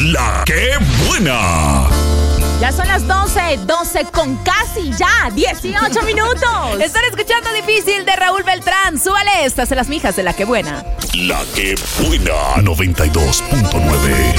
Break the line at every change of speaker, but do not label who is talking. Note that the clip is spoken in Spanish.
La que buena.
Ya son las 12 con casi ya 18 minutos.
Están escuchando Difícil de Raúl Beltrán. Súbale estas en las mijas de La que buena.
La que buena 92.9.